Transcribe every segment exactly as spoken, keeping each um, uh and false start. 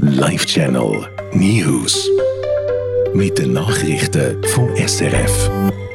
Live Channel News. Mit den Nachrichten vom S R F.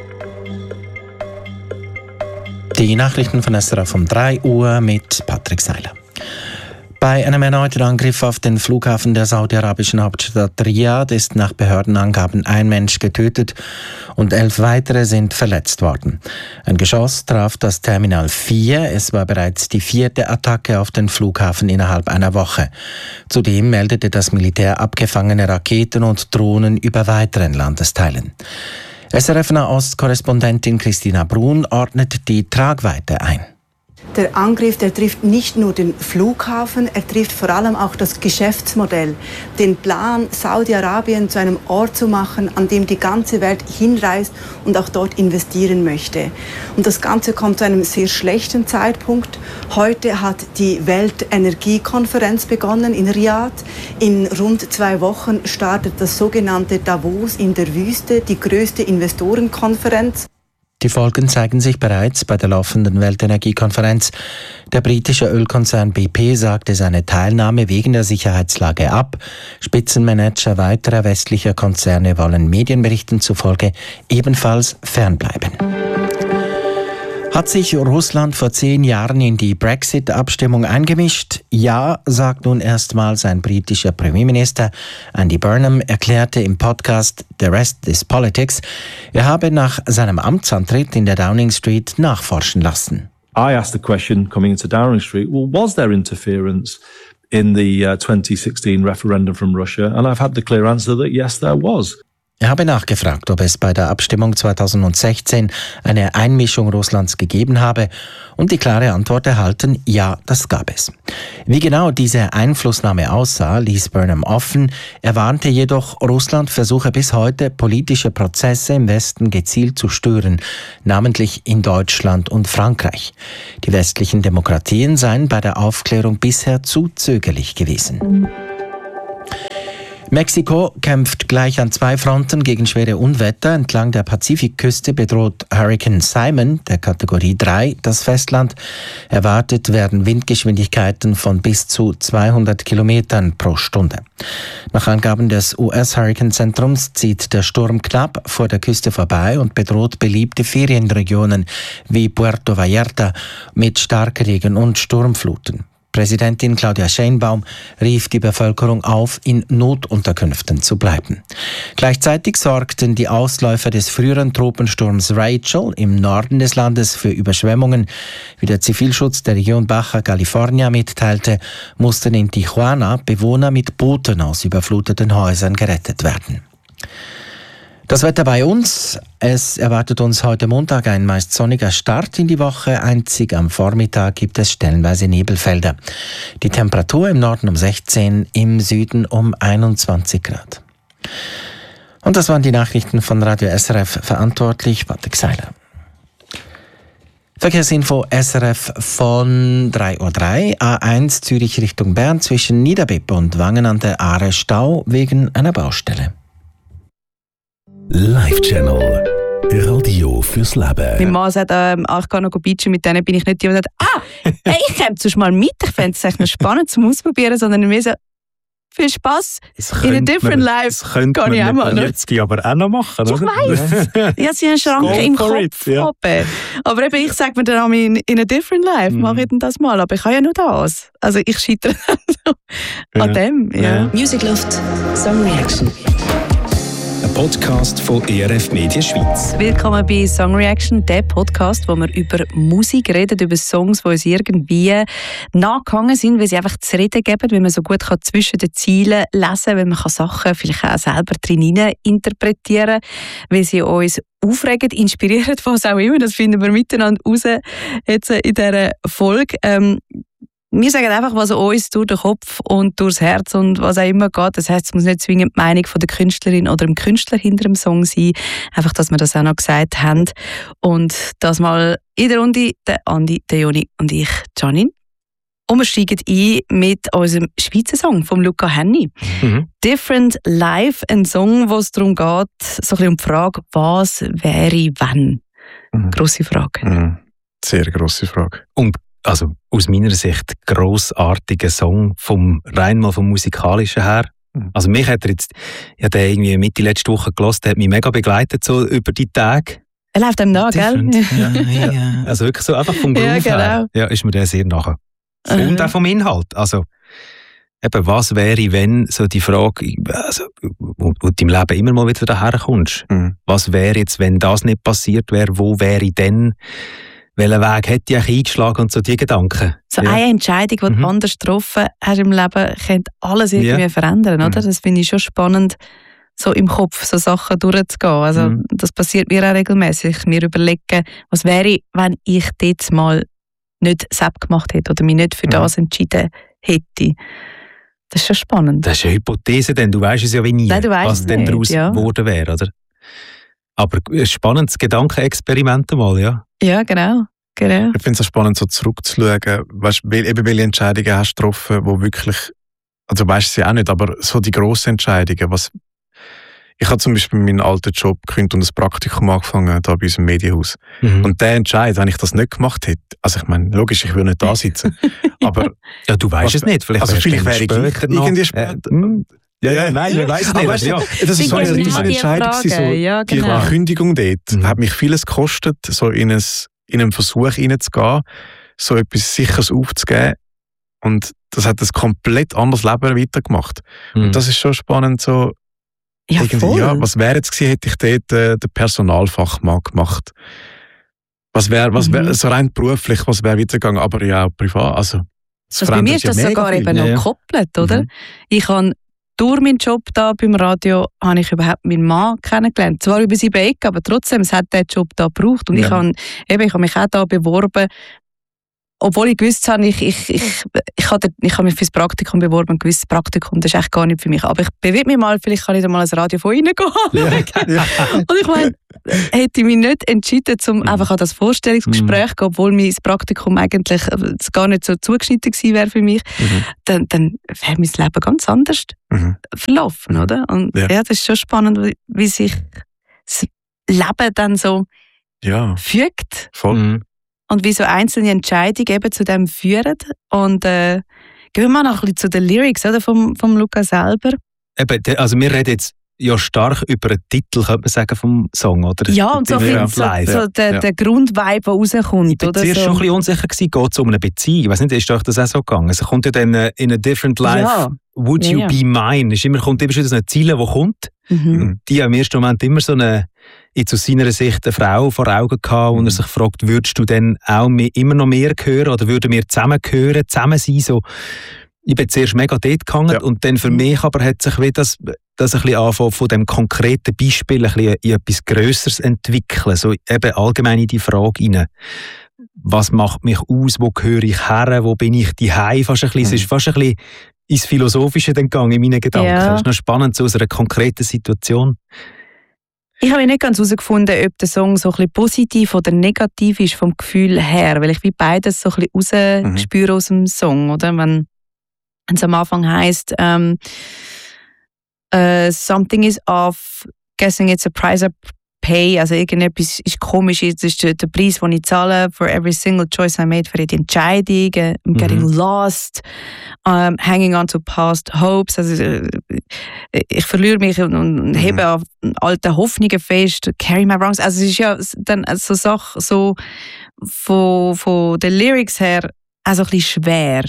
Die Nachrichten von S R F um drei Uhr mit Patrick Seiler. Bei einem erneuten Angriff auf den Flughafen der saudi-arabischen Hauptstadt Riyadh ist nach Behördenangaben ein Mensch getötet und elf weitere sind verletzt worden. Ein Geschoss traf das Terminal vier. Es war bereits die vierte Attacke auf den Flughafen innerhalb einer Woche. Zudem meldete das Militär abgefangene Raketen und Drohnen über weiteren Landesteilen. S R F-Nahost-Korrespondentin Christina Brun ordnet die Tragweite ein. Der Angriff, der trifft nicht nur den Flughafen, er trifft vor allem auch das Geschäftsmodell. Den Plan, Saudi-Arabien zu einem Ort zu machen, an dem die ganze Welt hinreist und auch dort investieren möchte. Und das Ganze kommt zu einem sehr schlechten Zeitpunkt. Heute hat die Weltenergiekonferenz begonnen in Riyadh. In rund zwei Wochen startet das sogenannte Davos in der Wüste, die größte Investorenkonferenz. Die Folgen zeigen sich bereits bei der laufenden Weltenergiekonferenz. Der britische Ölkonzern B P sagte seine Teilnahme wegen der Sicherheitslage ab. Spitzenmanager weiterer westlicher Konzerne wollen Medienberichten zufolge ebenfalls fernbleiben. Hat sich Russland vor zehn Jahren in die Brexit-Abstimmung eingemischt? Ja, sagt nun erstmals ein britischer Premierminister. Andy Burnham erklärte im Podcast The Rest is Politics, er habe nach seinem Amtsantritt in der Downing Street nachforschen lassen. I asked the question coming into Downing Street, well, was there interference in the uh, twenty sixteen referendum from Russia? And I've had the clear answer that yes, there was. Er habe nachgefragt, ob es bei der Abstimmung zweitausendsechzehn eine Einmischung Russlands gegeben habe und die klare Antwort erhalten, ja, das gab es. Wie genau diese Einflussnahme aussah, ließ Burnham offen. Er warnte jedoch, Russland versuche bis heute, politische Prozesse im Westen gezielt zu stören, namentlich in Deutschland und Frankreich. Die westlichen Demokratien seien bei der Aufklärung bisher zu zögerlich gewesen. Mexiko kämpft gleich an zwei Fronten gegen schwere Unwetter. Entlang der Pazifikküste bedroht Hurricane Simon, der Kategorie drei, das Festland. Erwartet werden Windgeschwindigkeiten von bis zu zweihundert Kilometern pro Stunde. Nach Angaben des U S-Hurricane-Zentrums zieht der Sturm knapp vor der Küste vorbei und bedroht beliebte Ferienregionen wie Puerto Vallarta mit Starkregen und Sturmfluten. Präsidentin Claudia Sheinbaum rief die Bevölkerung auf, in Notunterkünften zu bleiben. Gleichzeitig sorgten die Ausläufer des früheren Tropensturms Rachel im Norden des Landes für Überschwemmungen. Wie der Zivilschutz der Region Baja California mitteilte, mussten in Tijuana Bewohner mit Booten aus überfluteten Häusern gerettet werden. Das Wetter bei uns. Es erwartet uns heute Montag ein meist sonniger Start in die Woche. Einzig am Vormittag gibt es stellenweise Nebelfelder. Die Temperatur im Norden um sechzehn, im Süden um einundzwanzig Grad. Und das waren die Nachrichten von Radio S R F, verantwortlich Patrick Seiler. Verkehrsinfo S R F von drei Uhr drei, A eins Zürich Richtung Bern zwischen Niederbipp und Wangen an der Aare Stau wegen einer Baustelle. Live Channel Radio fürs Leben. Mein Mann sagt, ähm, ach, ich gehe noch beachen, mit denen bin ich nicht die, und sagt, ah, hey, ich komme sonst mal mit, ich fände es echt noch spannend zum Ausprobieren, sondern mir so, viel Spass, in a different man, life, das könnte kann ich auch mal. Jetzt die aber auch noch machen, ich oder? weiss, ja, sie haben einen Schrank im Kopf, it, ja. Aber eben, ich sage mir dann auch, in, in a different life, mm. mache ich denn das mal, aber ich habe ja nur das. Also ich scheitere so ja. an dem. Ja. Ja. Music Loft, Song Reaction. Ein Podcast von E R F Media Schweiz. Willkommen bei Song Reaction, der Podcast, wo wir über Musik reden, über Songs, die uns irgendwie nachgehangen sind, weil sie einfach zu reden geben, weil man so gut kann zwischen den Zielen lesen kann, weil man kann Sachen vielleicht auch selber drin interpretieren kann, weil sie uns aufregen, inspirieren, was auch immer. Das finden wir miteinander raus jetzt in dieser Folge. Ähm, Wir sagen einfach, was uns durch den Kopf und durchs Herz und was auch immer geht. Das heisst, es muss nicht zwingend die Meinung von der Künstlerin oder dem Künstler hinter dem Song sein. Einfach, dass wir das auch noch gesagt haben. Und das mal in der Runde, der Andi, der Joni und ich, Janine. Und wir steigen ein mit unserem Schweizer Song von Luca Hänni. Mhm. Different Life, ein Song, wo es darum geht, so ein bisschen um die Frage, was wäre, wenn? Mhm. Grosse Frage. Mhm. Sehr grosse Frage. Und also aus meiner Sicht, grossartiger Song, vom, rein mal vom Musikalischen her. Also mich hat er jetzt, ich habe den irgendwie Mitte letzte Woche gehört, der hat mich mega begleitet, so über die Tage. Er läuft einem nach, gell? Ja, ja. Also wirklich so einfach vom Groove ja, genau. her. Ja, ist mir der sehr nachher. Uh-huh. Und auch vom Inhalt. Also, eben, was wäre, wenn so die Frage, also, wo, wo du im Leben immer mal wieder daher kommst, mhm. was wäre jetzt, wenn das nicht passiert wäre, wo wäre ich denn, welchen Weg hätte ich eingeschlagen und so die Gedanken. So ja. eine Entscheidung, die mhm. du anders getroffen hast im Leben, könnte alles irgendwie ja. verändern, oder? Mhm. Das finde ich schon spannend, so im Kopf so Sachen durchzugehen. Also, mhm. das passiert mir auch regelmäßig. Mir überlegen, was wäre, wenn ich das mal nicht selbst gemacht hätte oder mich nicht für mhm. das entschieden hätte. Das ist schon spannend. Das ist eine Hypothese, denn du weißt es ja wie nie, Nein, was denn daraus ja. geworden wäre, oder? Aber ein spannendes Gedankenexperiment mal, ja. Ja, genau. genau. Ich finde es so spannend, so zurückzuschauen, weißt, eben welche Entscheidungen hast du getroffen, wo wirklich, also du weißt sie auch nicht, aber so die grossen Entscheidungen, was ich habe zum Beispiel meinen alten Job gekündigt und ein Praktikum angefangen, da bei uns im Medienhaus. Mhm. Und der Entscheid, wenn ich das nicht gemacht hätte, also ich meine, logisch, ich würde nicht da sitzen, aber... ja, du weißt es nicht, vielleicht, also vielleicht wäre ich später noch, irgendwie später. Äh, ja, ja, nein, wir weiss nicht. Weißt, ja. Das ist so eine riesige Entscheidung. So, ja, genau. Die Kündigung dort mhm. hat mich vieles gekostet, so in, ein, in einen Versuch hineinzugehen, so etwas Sicheres aufzugeben. Und das hat ein komplett anderes Leben weitergemacht. Mhm. Und das ist schon spannend, so ja, voll. Ja, was wäre jetzt gewesen, hätte ich dort äh, den Personalfachmann gemacht? Was wäre, was wär, mhm. so rein beruflich, was wäre weitergegangen, aber ja auch privat. Also, also bei mir ist das ja sogar viel. eben noch ja, gekoppelt, oder? Mhm. Ich habe durch meinen Job da beim Radio habe ich überhaupt meinen Mann kennengelernt. Zwar über sieben Ecken, aber trotzdem, es hat diesen Job da gebraucht. Und ja. ich, habe, eben, ich habe mich auch da beworben, obwohl ich gewusst habe, ich, ich, ich, ich, habe, ich habe mich für das Praktikum beworben und gewusst, das Praktikum, das ist echt gar nicht für mich. Aber ich bewege mich mal, vielleicht kann ich da mal ein Radio von Ihnen gehen. Ja. Ja. Und ich meine, hätte ich mich nicht entschieden, um mhm. einfach an das Vorstellungsgespräch zu gehen, obwohl mein Praktikum eigentlich gar nicht so zugeschnitten gewesen wäre für mich, mhm. dann, dann wäre mein Leben ganz anders mhm. verlaufen, oder? Und ja. ja, das ist schon spannend, wie, wie sich das Leben dann so ja. fügt. Voll. Mhm. Und wie so einzelne Entscheidungen eben zu dem führen. Und äh, gehen wir mal noch ein bisschen zu den Lyrics, oder, vom, vom Luca selber. Eben, also wir reden jetzt ja stark über den Titel, könnte man sagen, vom Song, oder? Ja, und so, ein so, so der, ja. der Grundvibe, der rauskommt. Ich war zuerst so. schon ein bisschen unsicher gewesen, geht es um eine Beziehung? Ich weiss nicht, ist euch das auch so gegangen? Es kommt ja dann uh, in a different life, ja. would you ja, ja. be mine? Es immer, kommt immer schon so eine Ziele, die kommt. Mhm. Die haben im ersten Moment immer so eine, jetzt aus seiner Sicht eine Frau vor Augen gehabt, mhm. und er sich fragt, würdest du denn auch mehr, immer noch mehr hören oder würden wir zusammen hören, zusammen sein? So, ich bin zuerst mega dort gehangen ja. und dann für mich aber hat sich wie das, das ein bisschen angefangen, von dem konkreten Beispiel ein bisschen in etwas Grösseres entwickeln. So eben allgemein in die Frage rein. Was macht mich aus? Wo gehöre ich her? Wo bin ich daheim? Fast ein bisschen, mhm. Es ist fast ein bisschen ins Philosophische gegangen in meinen Gedanken. Ja. Das ist noch spannend, so aus einer konkreten Situation. Ich habe nicht ganz herausgefunden, ob der Song so ein bisschen positiv oder negativ ist vom Gefühl her, weil ich wie beides so ein bisschen rausspüre mhm. aus dem Song, oder? Wenn es am Anfang heisst, um, uh, something is off, guessing it's a price I pay, also irgendetwas ist komisch, das ist der, der Preis, den ich zahle for every single choice I made, für die Entscheidung, I'm mhm. getting lost, um, hanging on to past hopes, also ich verliere mich und, und mhm. hebe auf alte Hoffnungen fest, carry my wrongs, also es ist ja dann so Sache, so von, von den Lyrics her auch so ein bisschen schwer.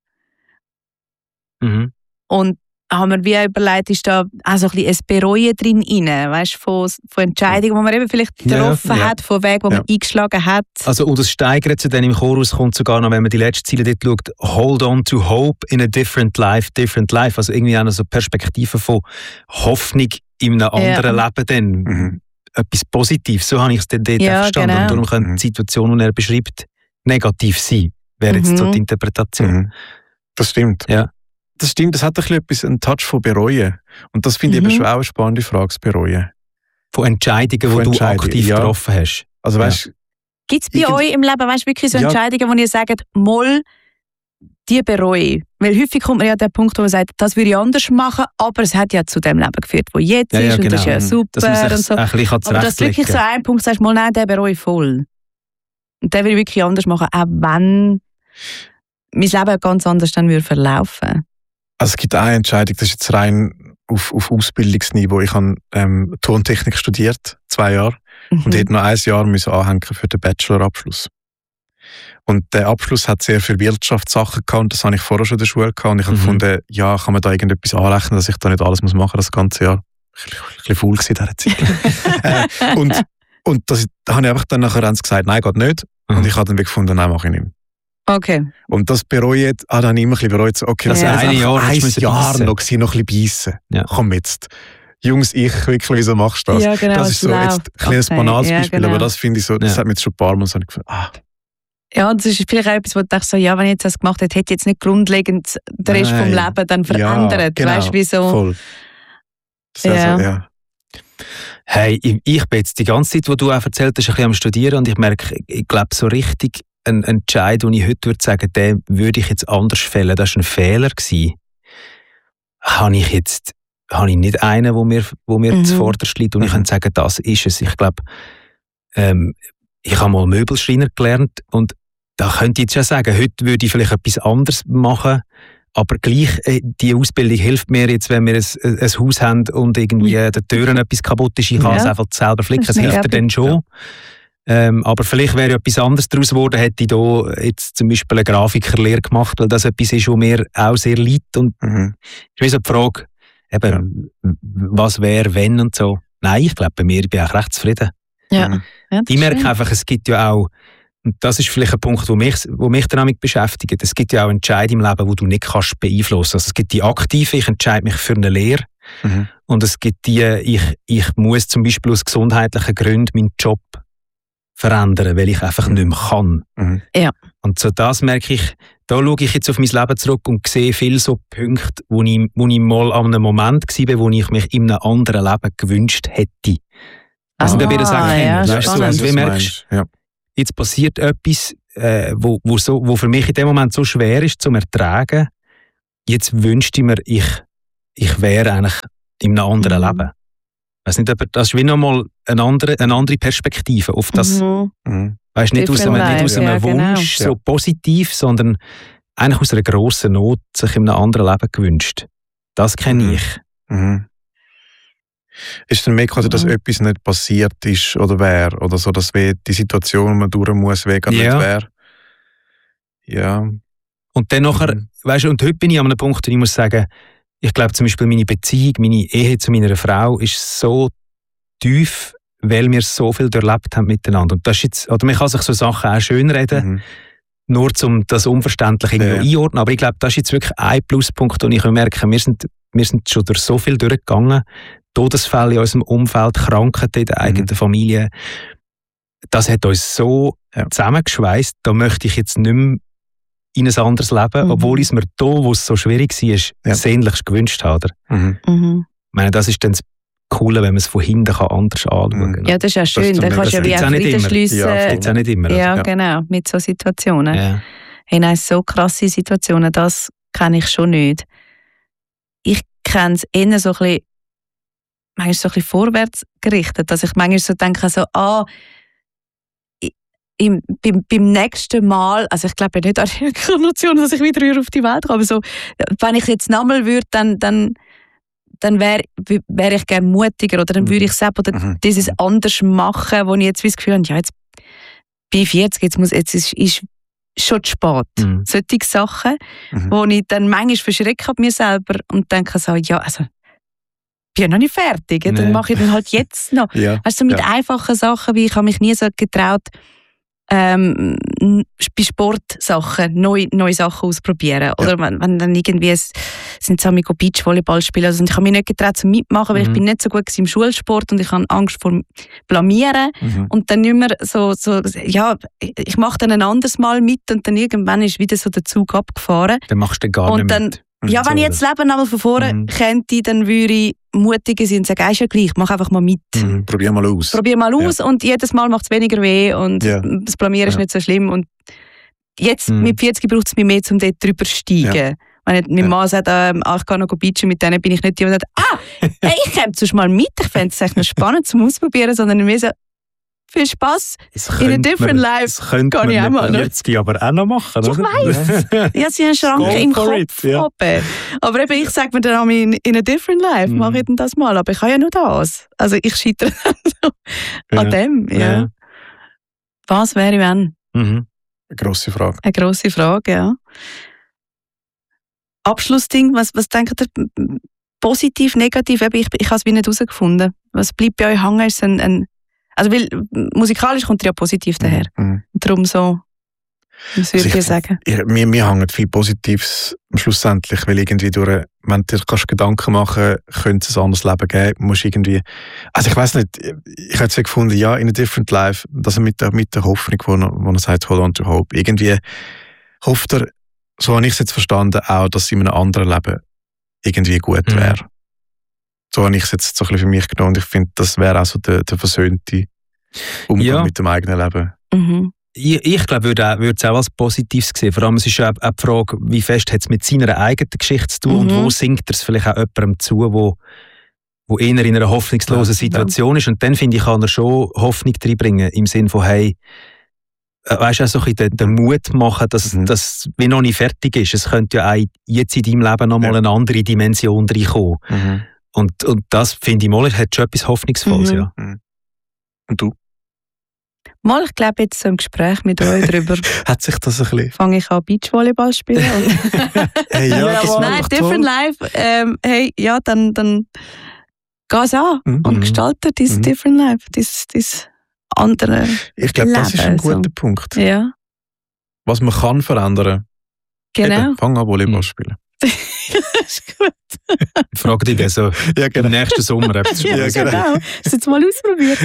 Mhm. Und haben wir wie überlegt, ist da auch so ein bisschen ein Bereuen drin rein, weißt, von, von Entscheidungen, die man eben vielleicht getroffen ja, ja. hat, von Wegen, die ja. man eingeschlagen hat. Also, und das steigert sich dann im Chorus, kommt sogar noch, wenn man die letzte Ziele dort schaut, hold on to hope in a different life, different life. Also irgendwie auch noch so Perspektiven von Hoffnung in einem anderen ja. Leben dann. Mhm. Etwas Positives, so habe ich es dann dort ja, verstanden. Genau. Und darum kann die Situation, die er beschreibt, negativ sein, wäre jetzt mhm. so die Interpretation. Mhm. Das stimmt. Ja. Das stimmt, das hat ein bisschen etwas, einen Touch von Bereuen. Und das finde ich mhm. eben schon auch eine spannende Frage, das Bereuen. Von Entscheidungen, die du aktiv ja. getroffen hast. Also, weißt, ja. Gibt es bei irgend... euch im Leben weißt, wirklich so ja. Entscheidungen, wo ihr sagt, mal, die bereue? Weil häufig kommt man ja an den Punkt, wo man sagt, das würde ich anders machen, aber es hat ja zu dem Leben geführt, wo jetzt ja, ja, ist, und genau. das ist ja super. Dass man und so. ein bisschen aber dass du wirklich so einen Punkt sagst, mal, nein, den bereue ich voll. Und den will ich wirklich anders machen, auch wenn mein Leben ganz anders dann würde verlaufen. Also es gibt eine Entscheidung, das ist jetzt rein auf, auf Ausbildungsniveau. Ich habe ähm, Tontechnik studiert, zwei Jahre, mhm. und hätte noch ein Jahr müssen anhängen für den Bachelorabschluss. Und der Abschluss hat sehr viele Wirtschaftssachen gehabt, und das habe ich vorher schon in der Schule gehabt. Und ich habe mhm. gefunden, ja, kann man da irgendetwas anrechnen, dass ich da nicht alles machen muss das ganze Jahr. Ich war ein bisschen faul in dieser Zeit. äh, und und das, da habe ich einfach dann nachher gesagt, nein, geht nicht. Mhm. Und ich habe dann gefunden, nein, mache ich nicht mehr. Okay. Und das bereue ich, ah, dann habe ich immer ein bisschen bereut, so, okay, das ja. ist ein Jahr, ein Jahr beißen. noch, gewesen, noch ein bisschen beißen. Ja. Komm jetzt. Jungs, ich wirklich, wieso machst du das? Ja, genau, das ist so jetzt ein kleines okay. banales ja, Beispiel, genau. aber das finde ich so, das ja. hat mich jetzt schon ein paar Mal so gefühlt, ah. Ja, das ist vielleicht auch etwas, wo du denkst, so, ja, wenn ich jetzt das gemacht hätte, hätte ich jetzt nicht grundlegend den Rest vom Leben dann verändert. Ja, genau, weißt du, wieso? Voll. Das ja. Also, ja. Hey, ich, ich bin jetzt die ganze Zeit, wo du auch erzählt hast, ein bisschen am Studieren, und ich merke, ich glaube, so richtig ein Entscheid, den ich heute würde sagen, den würde ich jetzt anders fällen, das war ein Fehler gewesen. Habe ich jetzt, habe ich nicht einen, wo mir, wo mir mhm. zuvorderst liegt, und mhm. ich kann sagen, das ist es. Ich glaube, ähm, ich habe mal Möbelschreiner gelernt, und da könnte ich jetzt schon sagen, heute würde ich vielleicht etwas anderes machen, aber gleich, die Ausbildung hilft mir jetzt, wenn wir ein, ein Haus haben und irgendwie an den Türen etwas kaputt ist, ich kann ja. es einfach selber flicken, das, das hilft dir dann schon. Ja. Ähm, aber vielleicht wäre etwas anderes daraus geworden, hätte ich da jetzt zum Beispiel eine Grafikerlehre gemacht, weil das etwas ist, was mir auch sehr liegt. Und mhm. ist wie so die Frage, eben, ja. was wäre, wenn und so. Nein, ich glaube, bei mir bin ich auch recht zufrieden. Ja. Mhm. Ja, ich merke schön. einfach, es gibt ja auch, und das ist vielleicht ein Punkt, wo mich, wo mich damit beschäftigt, es gibt ja auch Entscheidungen im Leben, die du nicht kannst beeinflussen. Also es gibt die aktive, ich entscheide mich für eine Lehre, mhm. und es gibt die, ich, ich muss zum Beispiel aus gesundheitlichen Gründen meinen Job verändern, weil ich einfach nicht mehr kann. Mhm. Ja. Und so das merke ich, da schaue ich jetzt auf mein Leben zurück und sehe viele so Punkte, wo ich, wo ich mal an einem Moment war, wo ich mich in einem anderen Leben gewünscht hätte. Also, ah, das erkennen. Ja, weißt du, also, wie merkst ja. jetzt passiert etwas, äh, wo, wo, so, wo für mich in dem Moment so schwer ist zum Ertragen. Jetzt wünschte ich mir, ich, ich wäre eigentlich in einem anderen mhm. Leben. Weiss nicht, aber das ist wie nochmal eine andere, eine andere Perspektive auf das. Mhm. Weißt, nicht aus einem, nicht aus einem ja, Wunsch, genau. so positiv, sondern eigentlich aus einer grossen Not sich in einem anderen Leben gewünscht. Das kenne mhm. ich. Mhm. Ist dann mehr quasi, dass mhm. etwas nicht passiert ist oder wäre? Oder so, dass die Situation, die man durch muss, weg ja. nicht wäre? Ja. Und dann nachher, mhm. weißt du, und heute bin ich an einem Punkt, wo ich muss sagen, ich glaube zum Beispiel meine Beziehung, meine Ehe zu meiner Frau ist so tief, weil wir so viel durchlebt haben miteinander. Und das ist jetzt, oder man kann sich so Sachen auch schön reden, mhm. nur um das Unverständliche ja. einordnen. Aber ich glaube, das ist jetzt wirklich ein Pluspunkt, und ich merke, wir sind, wir sind schon durch so viel durchgegangen, Todesfälle in unserem Umfeld, Krankheiten in der eigenen mhm. Familie. Das hat uns so ja. zusammengeschweißt, da möchte ich jetzt nicht mehr in ein anderes Leben, mhm. obwohl ich es mir da, wo es so schwierig war, ja. sehnlichst gewünscht habe. Mhm. Mhm. Ich meine, das ist dann das Coole, wenn man es von hinten kann anders anschauen kann. Ja, das ist ja schön, dann kannst du ja wie auch Frieden schliessen. Ja, das ist auch nicht immer. Ja, also. genau, mit so Situationen. Ja. Hey, nein, so krasse Situationen, das kenne ich schon nicht. Ich kenne es eher so ein bisschen, manchmal so ein bisschen vorwärts gerichtet, dass ich manchmal so denke, so, ah, Im, beim, beim nächsten Mal, also ich glaube nicht an die Inkarnation, dass ich wieder auf die Welt komme, aber so, wenn ich jetzt nochmal würde, dann, dann, dann wäre wär ich gerne mutiger, oder dann würde ich es oder mhm. dieses anders machen, wo ich jetzt das Gefühl habe, ja, jetzt bin ich vierzig, jetzt, muss, jetzt ist, ist schon zu spät. Mhm. Solche Sachen, mhm. wo ich dann manchmal verschrecke mir selber und denke so, ja, also ich bin ja noch nicht fertig, nee. Dann mache ich dann halt jetzt noch. Ja. Weißt du, mit ja. einfachen Sachen, wie ich habe mich nie so getraut, Ähm, bei Sportsachen neue, neue Sachen ausprobieren. Ja. Oder wenn, wenn dann irgendwie es, sind so mit Beachvolleyball spielen. Also ich habe mich nicht getraut zu mitmachen, weil mhm. ich bin nicht so gut im Schulsport und ich habe Angst vor Blamieren. Mhm. Und dann nicht mehr so, so ja, ich mache dann ein anderes Mal mit und dann irgendwann ist wieder so der Zug abgefahren. Dann machst du gar und nicht dann, mit. Ja, wenn ich jetzt Leben einmal von vorne mhm. könnte, dann würde ich mutiger sein und sagen, ist ja gleich, mach einfach mal mit. Mhm. Probier mal aus. Probier mal aus ja. und jedes Mal macht es weniger weh und ja. das Blamieren ist ja. nicht so schlimm. Und jetzt mhm. mit vierzig braucht es mich mehr, um dort drüber zu steigen. Ja. Wenn ich, mein ja. Mann sagt, ähm, ah, ich kann noch beachen, mit denen bin ich nicht die, die sagt, ah, hey, ich komme sonst mal mit, ich fände es echt noch spannend zum Ausprobieren, sondern mehr so, viel Spaß. In a different man, life. Das könnte kann man ich auch mal, jetzt aber auch noch machen, oder? Ich weiss. Ja, sie haben eine Schranke im Kopf. It, ja. Aber eben, ich sage mir dann in, in a different life, mm. mache ich denn das mal. Aber ich habe ja nur das. Also ich scheitere so ja. an dem. Ja. Ja. Was wäre, wenn? Mhm. Eine grosse Frage. Eine grosse Frage, ja. Abschlussding, was, was denkt ihr? Positiv, negativ? Ich, ich habe es wie nicht herausgefunden. Was bleibt bei euch hängen? Ist ein, ein, also weil, musikalisch kommt ihr ja positiv daher. Mhm. Darum so, was würde also ich sagen? Ich, mir, mir hängt viel Positives schlussendlich, weil irgendwie durch, wenn du dir Gedanken machen kannst, könnte es ein anderes Leben geben, musst irgendwie, also ich weiss nicht, ich habe es gefunden, ja, in a different life, dass er mit der, mit der Hoffnung, wo er, wo er sagt, hold on to hope, irgendwie hofft er, so habe ich es jetzt verstanden, auch, dass es in einem anderen Leben irgendwie gut mhm. wäre. So habe ich es jetzt so ein bisschen für mich genommen und ich finde, das wäre auch so der, der versöhnte Umgang ja. mit dem eigenen Leben. Mhm. Ich, ich glaube, würde es auch als Positives sehen. Vor allem es ist ja auch die Frage, wie fest hat es mit seiner eigenen Geschichte zu tun mhm. und wo singt er es vielleicht auch jemandem zu, wo, wo eher in einer hoffnungslosen Situation ist. Und dann, finde ich, kann er schon Hoffnung reinbringen, im Sinne von, hey, weißt du, auch so ein bisschen den, den Mut machen, dass mhm. das wie noch nicht fertig ist. Es könnte ja auch jetzt in deinem Leben nochmal ja. eine andere Dimension reinkommen. Mhm. Und, und das, finde ich mal, hat schon etwas Hoffnungsvolles. Mhm. Ja. Mhm. Und du? Mal, ich glaube, jetzt so im Gespräch mit euch darüber hat sich das ein bisschen... fange ich an Beachvolleyball spielen. Hey, ja, das Nein, different life. Ähm, hey, ja, dann, dann geh es an mhm. und gestalte dein mhm. different life, dein, dein andere Ich glaube, das ist ein guter so. Punkt. Ja. Was man kann verändern. Genau. Eben, fang an Volleyball spielen. Das ist gut. Frag dich also ja, genau. im nächsten Sommer. ja, ja, genau. Hast du jetzt mal ausprobiert?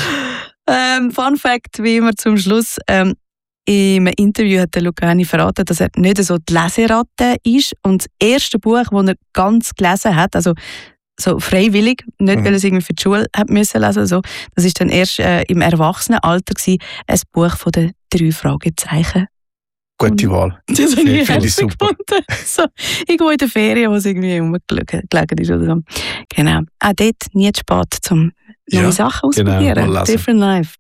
ähm, Fun Fact, wie immer zum Schluss. Ähm, Im Interview hat der Luciani verraten, dass er nicht so die Leseratte ist. Und das erste Buch, das er ganz gelesen hat, also so freiwillig, nicht mhm. weil er es irgendwie für die Schule hat müssen lesen, so, das war dann erst äh, im Erwachsenenalter gewesen, ein Buch von den drei Fragezeichen. Gute Wahl. Das habe ich herzlich gefunden. So, irgendwo in der Ferien, wo es irgendwie rumgelegen ist oder so. Genau. Auch dort nie zu spät, um neue ja, Sachen auszuprobieren. Genau, Different Life.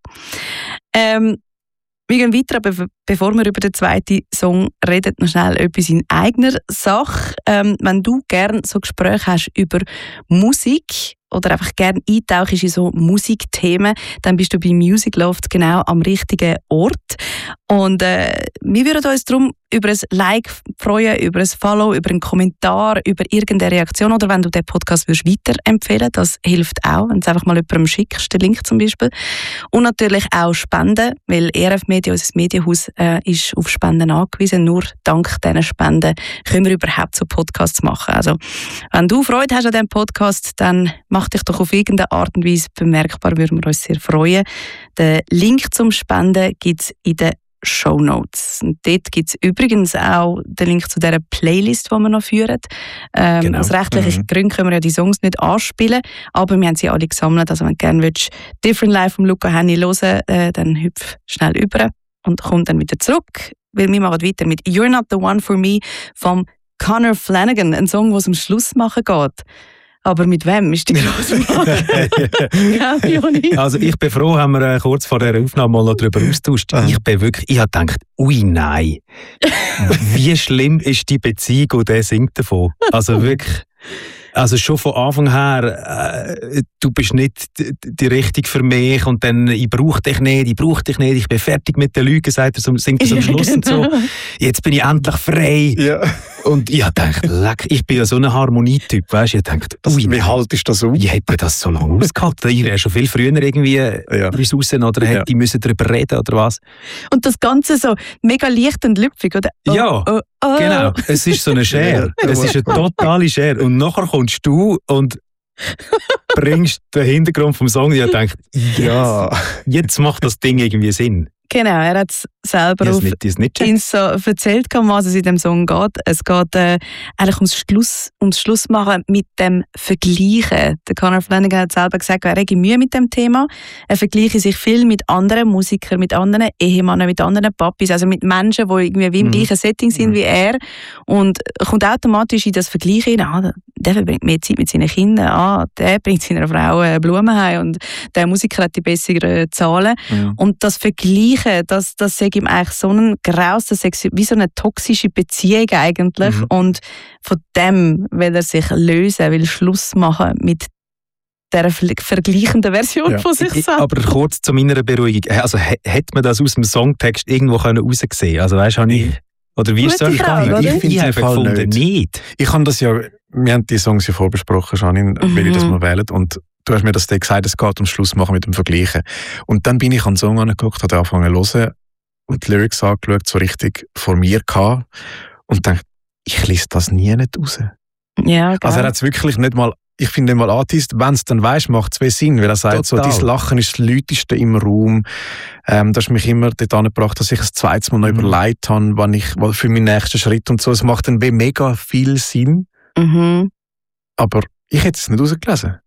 Ähm, wir gehen weiter, aber bevor wir über den zweiten Song reden, noch schnell etwas in eigener Sache. Ähm, wenn du gerne so Gespräche hast über Musik oder einfach gerne eintauchst in so Musikthemen, dann bist du bei Music Loft genau am richtigen Ort. Und äh, wir würden uns darum über ein Like freuen, über ein Follow, über einen Kommentar, über irgendeine Reaktion oder wenn du den Podcast würdest weiterempfehlen, das hilft auch, wenn du es einfach mal jemandem schickst, den Link zum Beispiel. Und natürlich auch Spenden, weil E R F Media, unser Medienhaus, äh, ist auf Spenden angewiesen. Nur dank diesen Spenden können wir überhaupt so Podcasts machen. Also, wenn du Freude hast an diesem Podcast, dann mach dich doch auf irgendeine Art und Weise bemerkbar, würden wir uns sehr freuen. Den Link zum Spenden gibt es in den Shownotes. Und dort gibt es übrigens auch den Link zu dieser Playlist, die wir noch führen. Ähm, genau. Aus rechtlichen mhm. Gründen können wir ja die Songs nicht anspielen, aber wir haben sie alle gesammelt. Also wenn du gerne willst, Different Life von Luca Hänni hören, äh, dann hüpf schnell über und komm dann wieder zurück, weil wir machen weiter mit You're Not The One For Me von Conor Flanagan, ein Song, der es am Schluss machen geht. Aber mit wem ist die grosse Frage? Ja, also ich bin froh, haben wir äh, kurz vor der Aufnahme mal noch darüber austauscht. Ich bin wirklich, ich habe gedacht, ui nein, wie schlimm ist die Beziehung und der singt davon. Also wirklich, also schon von Anfang her, äh, du bist nicht die, die Richtige für mich und dann, ich brauche dich nicht, ich brauche dich nicht, ich bin fertig mit den Lügen, sagt er, singt er so am Schluss und so. Jetzt bin ich endlich frei. Ja. Und ich dachte, leck, ich bin ja so ein Harmonietyp, weißt du, ich dachte, ui, wie haltest du das aus? Wie hätte das so lange ausgehalten? Ich wäre schon viel früher irgendwie ja. raus oder hätte ja. müssen darüber reden oder was. Und das Ganze so mega leicht und lüpfig, oder? Oh, ja, oh, oh. Genau. Es ist so eine Schere. Es ist eine totale Schere. Und nachher kommst du und bringst den Hintergrund vom Song und ich denke, ja, jetzt macht das Ding irgendwie Sinn. Genau, er hat es selber yes, auf nicht, nicht Insta erzählt, was es in dem Song geht. Es geht äh, eigentlich ums Schluss, ums Schlussmachen mit dem Vergleichen. Der Conor Flanagan hat selber gesagt, er hätte Mühe mit dem Thema. Er vergleiche sich viel mit anderen Musikern, mit anderen Ehemannen, mit anderen Papis, also mit Menschen, die irgendwie wie im mhm. gleichen Setting sind mhm. wie er. Und kommt automatisch in das Vergleich hinein. Ah, der verbringt mehr Zeit mit seinen Kindern, ah, der bringt seiner Frau äh, Blumen heim und der Musiker hat die besseren Zahlen. Ja. Und das Vergleichen, das, das sage ich ihm eigentlich so ein Graus, das ist wie so eine toxische Beziehung eigentlich. Mhm. Und von dem will er sich lösen, will Schluss machen mit der vergleichenden Version ja. von sich selbst. Aber kurz zu meiner Beruhigung, also hätte man das aus dem Songtext irgendwo raussehen? Also weißt du, ich oder wie ist das? Ich, ich, ich habe gefunden, nicht. nicht. Ich habe das ja, wir haben die Songs ja vorbesprochen, Janine, mhm. weil ich das mal wählen. Und du hast mir das gesagt, es geht um Schluss machen mit dem Vergleichen. Und dann bin ich an den Song angeguckt, habe angefangen zu hören und die Lyrics angeschaut, so richtig vor mir gehabt und dachte, ich lese das nie nicht raus. Ja, also er hat es wirklich nicht mal, ich finde nicht mal angeteased, wenn es dann weisst, macht es Sinn, weil er sagt, Total. so, dein Lachen ist das Lauteste im Raum. Ähm, das hat mich immer dort angebracht, dass ich das zweite Mal noch mhm. überlegt habe, wann ich, für meinen nächsten Schritt und so. Es macht dann mega viel Sinn. Mhm. Aber ich hätte es nicht rausgelesen.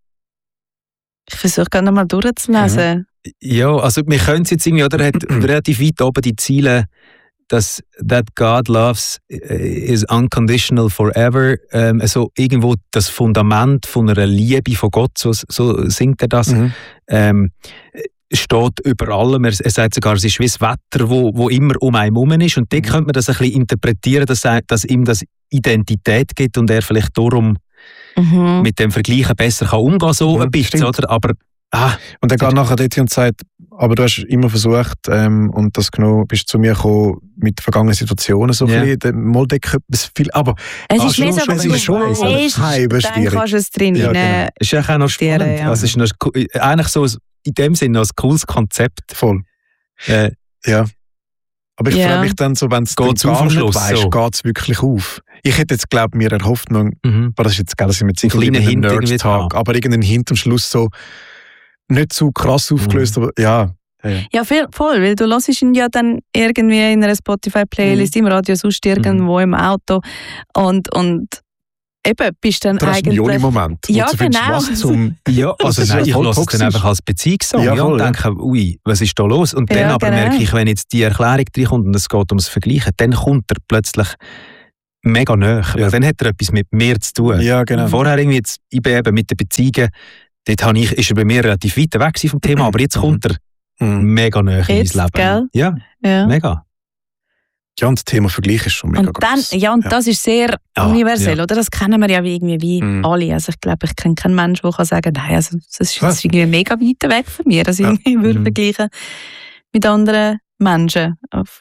Ich versuche gerne noch mal durchzulesen. Mhm. Ja, also wir können es jetzt irgendwie, oder? Er hat relativ weit oben die Ziele, dass that God loves is unconditional forever, ähm, also irgendwo das Fundament von einer Liebe von Gott, so, so singt er das, mhm. ähm, steht über allem. Er, er sagt sogar, es ist wie das Wetter, wo, wo immer um einen herum ist. Und dort mhm. könnte man das ein bisschen interpretieren, dass, dass ihm das Identität gibt und er vielleicht darum mhm. mit dem Vergleichen besser kann umgehen kann, so ja, ein bisschen, oder? Aber Ah, und er geht nachher dort und sagt, aber du hast immer versucht, ähm, und das genau, bist zu mir gekommen mit vergangenen Situationen, so yeah. viel, mal decken etwas viel, aber es ist mehr so, es ist schon dann kannst du es drin ja, genau. Es ist auch noch spannend. Ja. Also es ist noch, eigentlich so in dem Sinne noch ein cooles Konzept. Voll. Äh, ja. Aber ich ja. frage mich dann so, wenn es gar nicht weißt, so. geht es wirklich auf. Ich hätte jetzt, glaube mir erhofft, noch, mhm. aber das ist jetzt geil, dass ich mit sicher irgendeinem Nerd-Tag, aber irgendeinen Hint am Schluss so nicht so krass aufgelöst, mhm. aber ja. Ja, ja viel, voll, weil du hörst ihn ja dann irgendwie in einer Spotify-Playlist, mhm. im Radio, sonst irgendwo mhm. im Auto und, und eben bist dann das eigentlich... Das ist ein Joni-Moment. Ja, genau. Was zum, ja, also nein, ich höre es dann einfach als Beziehungssong ja, ja, und denke, ui, was ist da los? Und dann ja, aber genau. merke ich, wenn jetzt die Erklärung reinkommt und es geht ums Vergleichen, dann kommt er plötzlich mega nahe. Ja. Weil dann hat er etwas mit mir zu tun. Ja, genau. Vorher irgendwie jetzt, ich bin eben mit den Beziehungen, dort habe ich, ist er bei mir relativ weit weg vom Thema, aber jetzt kommt er mhm. mega nahe in mein Leben. Gell? Ja, ja, mega. Ja, und das Thema Vergleich ist schon mega und dann, groß. Ja, und ja. das ist sehr ja, universell, ja. oder? Das kennen wir ja irgendwie wie mhm. alle. Also ich glaube, ich kenne keinen Menschen, der kann sagen, nein, also das ist jetzt irgendwie mega weit weg von mir, dass ich ja. irgendwie würde mhm. vergleichen mit anderen Menschen.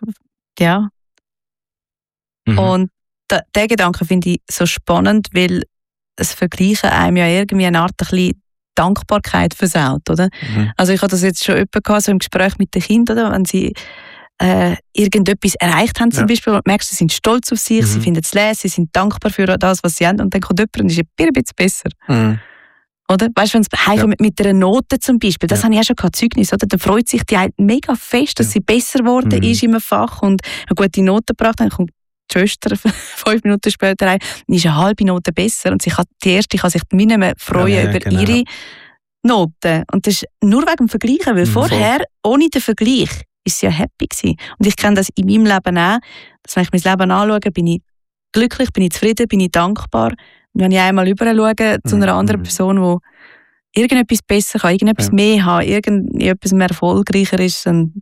Ja. Mhm. Und da, den Gedanken finde ich so spannend, weil das Vergleichen einem ja irgendwie eine Art ein bisschen Dankbarkeit versaut, oder? Mhm. Also ich hatte das jetzt schon öppe gehabt, so im Gespräch mit den Kindern, oder? Wenn sie äh, irgendetwas erreicht haben zum ja. Beispiel, und merkst, sie sind stolz auf sich, mhm. sie finden es leer, sie sind dankbar für das, was sie haben, und dann kommt jemand und ist ein bisschen besser. Mhm. Oder? Weißt du, wenn es heimkommt ja. mit einer Note zum Beispiel, das ja. habe ich auch schon gehabt, Zeugnis, oder? Dann freut sich die eine mega fest, dass ja. sie besser geworden mhm. ist im Fach und eine gute Note gebracht hat, dann kommt die Schwester fünf Minuten später rein, ist eine halbe Note besser und sie kann, die erste kann sich nicht mehr freuen ja, ja, über genau. ihre Noten. Und das ist nur wegen dem Vergleichen, weil mhm, vorher, voll. ohne den Vergleich, ist sie ja happy gewesen. Und ich kenne das in meinem Leben auch, dass wenn ich mein Leben anschaue, bin ich glücklich, bin ich zufrieden, bin ich dankbar. Und wenn ich einmal rüber schaue zu einer anderen Person, die irgendetwas besser kann, irgendetwas ja. mehr hat, irgendetwas mehr erfolgreicher ist, dann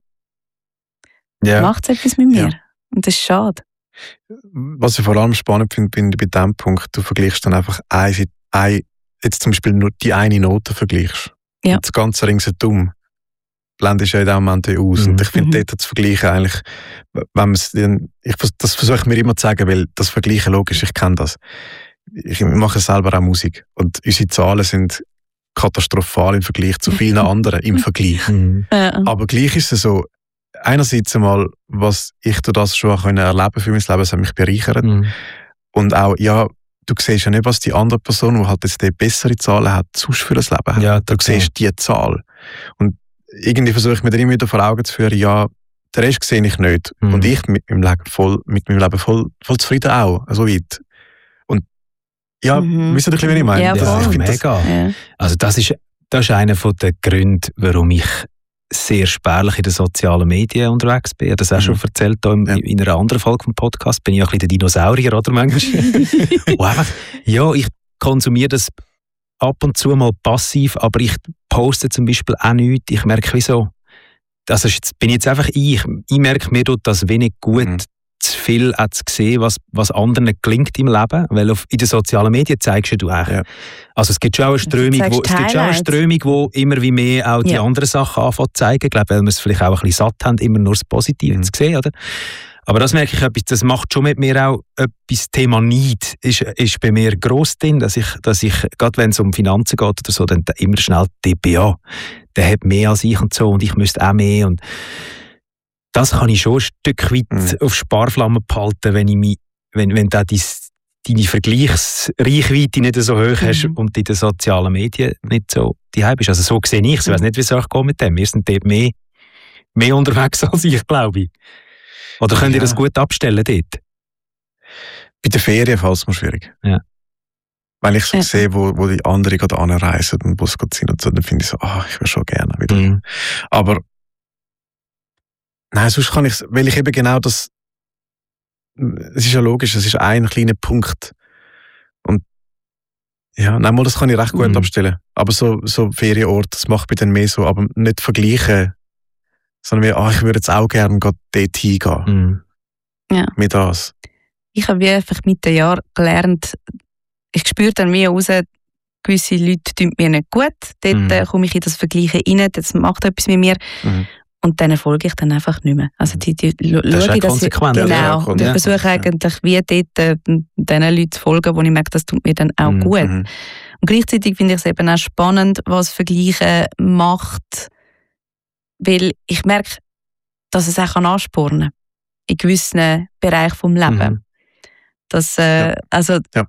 ja. macht es etwas mit mir. Ja. Und das ist schade. Was ich vor allem spannend finde, bin bei diesem Punkt, du vergleichst dann einfach ein, ein, jetzt zum Beispiel nur die eine Note vergleichst. Ja. Und das ganze ringsherum blendest ja in dem Moment aus. Mhm. Und ich finde, mhm. dort zu vergleichen eigentlich, wenn ich, das versuche ich mir immer zu sagen, weil das Vergleichen logisch, ich kenne das. Ich mache selber auch Musik und unsere Zahlen sind katastrophal im Vergleich zu vielen anderen im Vergleich. Mhm. Ja. Aber gleich ist es so, einerseits einmal, was ich durch das schon erleben konnte für mein Leben, das hat mich bereichert. Mhm. Und auch, ja, du siehst ja nicht, was die andere Person, die halt jetzt die bessere Zahlen hat, sonst für das Leben hat. Ja, du siehst die Zahl. Und irgendwie versuche ich mir dann immer wieder vor Augen zu führen, ja, den Rest sehe ich nicht. Mhm. Und ich mit meinem Leben voll, mit meinem Leben voll, voll zufrieden auch, so weit. Und ja, mhm. wisst ihr, was ich meine? Ja, ja, ich mega. Das, ja. Also das ist, das ist einer der Gründe, warum ich sehr spärlich in den sozialen Medien unterwegs bin. Ich habe das auch mhm. schon erzählt, da in, ja. in einer anderen Folge vom Podcast. Bin ich auch ein bisschen der Dinosaurier, oder manchmal? einfach, ja, ich, konsumiere das ab und zu mal passiv, aber ich poste zum Beispiel auch nichts. Ich merke, wieso. Also jetzt bin ich jetzt einfach ich. Ich merke, mir tut das wenig gut, mhm. zu viel auch zu sehen, was, was anderen gelingt im Leben. Weil auf, in den sozialen Medien zeigst du eigentlich. Ja. Also es gibt schon auch eine Strömung, wo, es gibt schon eine Strömung, wo immer wie mehr auch die ja. anderen Sachen anfangen zu zeigen. Ich glaube, weil wir es vielleicht auch ein bisschen satt haben, immer nur das Positive mhm. zu sehen, oder? Aber das merke ich etwas, das macht schon mit mir auch etwas. Thema Neid ist, ist bei mir gross drin, dass ich, dass ich gerade wenn es um Finanzen geht oder so, dann immer schnell denke, ja, der hat mehr als ich und so und ich müsste auch mehr. Und das kann ich schon ein Stück weit mhm. auf Sparflamme behalten, wenn ich mich, wenn, wenn du dies, deine Vergleichsreichweite nicht so hoch hast mhm. und in den sozialen Medien nicht so die bist. Also so sehe ich es. Ich weiß nicht, wie es euch geht mit dem. Wir sind dort mehr, mehr unterwegs als ich, glaube ich. Oder könnt ihr ja. das gut abstellen dort? Bei den Ferien fällt es mir schwierig. Ja. Weil ich so ja. sehe, wo, wo die anderen gerade anreisen und Bus sind und so, dann finde ich so, ah, ich würde schon gerne wieder. Mhm. Aber nein, sonst kann ich weil ich eben genau das, es ist ja logisch, es ist ein kleiner Punkt. Und ja, nein, mal, das kann ich recht gut mhm. abstellen. Aber so, so Ferienort, das macht mich dann mehr so, aber nicht vergleichen, sondern wie, ah, ich würde jetzt auch gerne dort hingehen. Mhm. Ja. Mit das. Ich habe wie einfach mit den Jahren gelernt, ich spüre dann wie raus, gewisse Leute tun mir nicht gut. Dort mhm. komme ich in das Vergleichen rein, das macht etwas mit mir. Mhm. Und dann folge ich dann einfach nicht mehr. Also die, die, die, das ist konsequent. Ich, genau. Ja, und ich ja. versuche eigentlich wie dort äh, den Leuten zu folgen, wo ich merke, das tut mir dann auch mhm. gut. Und gleichzeitig finde ich es eben auch spannend, was Vergleichen macht, weil ich merke, dass es auch anspornen kann in gewissen Bereichen des Lebens. Mhm. Dass, äh, ja. also, ja.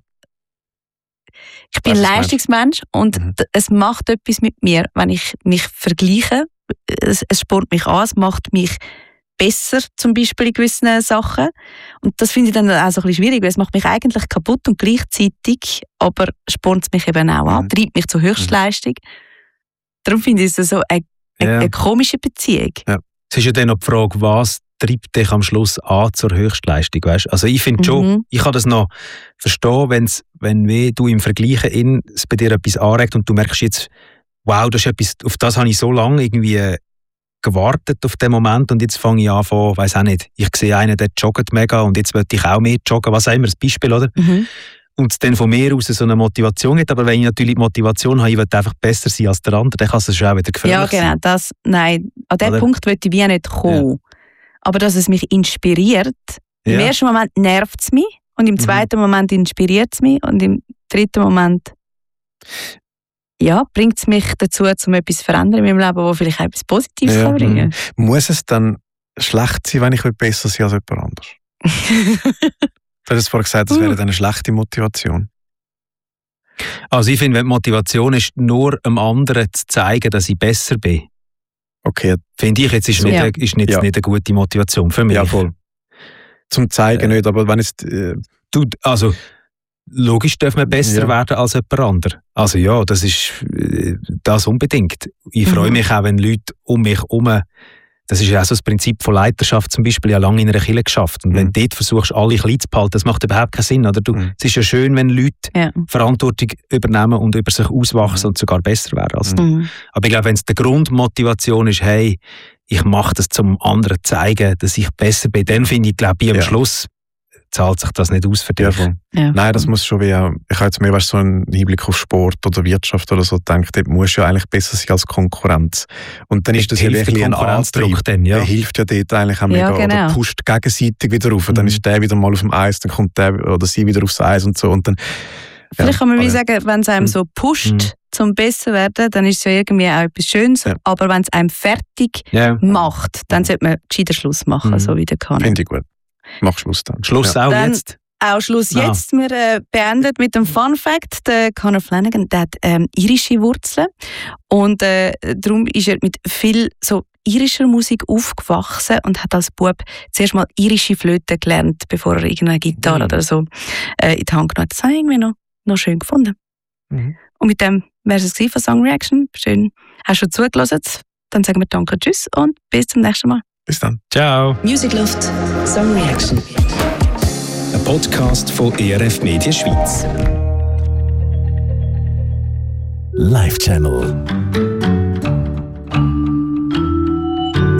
Ich bin ein Leistungsmensch und mhm. es macht etwas mit mir, wenn ich mich vergleiche. Es, es spornt mich an, es macht mich besser, zum Beispiel in gewissen Sachen. Und das finde ich dann auch so ein bisschen schwierig, weil es macht mich eigentlich kaputt und gleichzeitig, aber spornt es mich eben auch an, mhm. treibt mich zur Höchstleistung. Mhm. Darum finde ich es so eine, eine, ja. eine komische Beziehung. Ja. Es ist ja dann noch die Frage, was treibt dich am Schluss an zur Höchstleistung, weißt? Also ich finde schon, mhm. ich kann das noch verstehen, wenn's, wenn du im Vergleichen in, es bei dir etwas anregt und du merkst jetzt, wow, das ist etwas, auf das habe ich so lange irgendwie gewartet auf den Moment und jetzt fange ich an von, weiss auch nicht, ich sehe einen, der joggt mega und jetzt möchte ich auch mehr joggen, was auch immer, das Beispiel, oder? Mhm. Und es dann von mir aus so eine Motivation gibt, aber wenn ich natürlich die Motivation habe, ich will einfach besser sein als der andere, dann kann es schon auch wieder gefährlich sein. Ja, genau, das, nein, an diesen Punkt will ich wie nicht kommen. Ja. Aber dass es mich inspiriert, ja. im ersten Moment nervt es mich und im zweiten mhm. Moment inspiriert es mich und im dritten Moment ja, bringt es mich dazu, um etwas zu verändern in meinem Leben, wo vielleicht auch etwas Positives ja. kann bringen kann. Muss es dann schlecht sein, wenn ich besser sein als jemand anders? Du hast vorhin gesagt, das wäre dann eine schlechte Motivation. Also ich finde, wenn die Motivation ist, nur einem anderen zu zeigen, dass ich besser bin, okay. finde ich, jetzt ist, nicht, ja. eine, ist nicht, ja. nicht eine gute Motivation für mich. Ja, voll. Zum Zeigen äh, nicht, aber wenn es... Äh, du, also, logisch darf man besser ja. werden als jemand anderes. Also ja, das ist äh, das unbedingt. Ich mhm. freue mich auch, wenn Leute um mich herum, das ist ja auch so das Prinzip von Leiterschaft zum Beispiel, ja lange in einer Kirche geschafft. Und mhm. wenn du dort versuchst, alle klein zu behalten, das macht überhaupt keinen Sinn. Oder? Du, mhm. Es ist ja schön, wenn Leute ja. Verantwortung übernehmen und über sich auswachsen mhm. und sogar besser werden als du. Mhm. Aber ich glaube, wenn es die Grundmotivation ist, hey, ich mache das zum anderen zeigen, dass ich besser bin, dann finde ich, glaube ich, am ja. Schluss zahlt sich das nicht aus für dich. Ja, ja. Nein, das muss schon wie auch, ich habe jetzt mehr weißt, so einen Hinblick auf Sport oder Wirtschaft oder so gedacht, dort muss ja eigentlich besser sein als Konkurrenz. Und dann ist das, das ja wirklich ein Antrieb. Dann, ja. Der hilft ja dort eigentlich auch mega, ja, genau. oder pusht gegenseitig wieder rauf. Mhm. Dann ist der wieder mal auf dem Eis, dann kommt der oder sie wieder aufs Eis und so. Und dann, Vielleicht ja, kann man wie aber, sagen, wenn es einem so pusht, mhm. zum besser werden, dann ist es ja irgendwie auch etwas Schönes. Ja. Aber wenn es einem fertig ja. macht, dann sollte man gescheiter Schluss machen, mhm. so wie der kann. Finde ich gut. Mach Schluss dann. Schluss ja. auch dann, jetzt? Auch Schluss ah. jetzt. Wir äh, beendet mit dem Fun Fact. Der Conor Flanagan, der hat ähm, irische Wurzeln. Und äh, darum ist er mit viel so irischer Musik aufgewachsen und hat als Bub zuerst mal irische Flöte gelernt, bevor er irgendeine Gitarre mhm. oder so äh, in die Hand genommen hat. Das habe ich irgendwie noch, noch schön gefunden. Mhm. Und mit dem wäre es von Song Reaction. Schön. Hast du schon zugelassen? Dann sagen wir Danke, Tschüss und bis zum nächsten Mal. Bis dann. Ciao. Music Loft, Song Reaction. Ein Podcast von E R F Media Schweiz. Live Channel.